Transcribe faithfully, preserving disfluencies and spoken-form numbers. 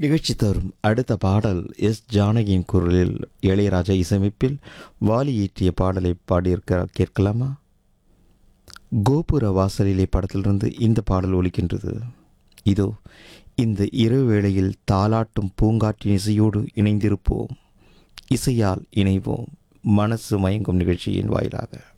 நிகழ்ச்சி தரும் அடுத்த பாடல் எஸ் ஜானகியின் குரலில் இளையராஜா இசையமைப்பில் வாலி இயற்றிய பாடலை பாடியிருக்கிறார். கேட்கலாமா? கோபுர வாசலிலே படத்திலிருந்து இந்த பாடல் ஒலிக்கின்றது. இதோ இந்த இரவு வேளையில் தாலாட்டும் பூங்காற்றின் இசையோடு இணைந்திருப்போம். இசையால் இணைவோம். மனசு மயங்கும் நிகழ்ச்சியின் வாயிலாக